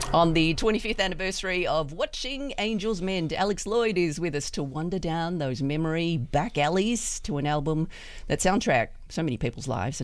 On the 25th anniversary of Watching Angels Mend, Alex Lloyd is with us to wander down those memory back alleys to an album that soundtracked so many people's lives.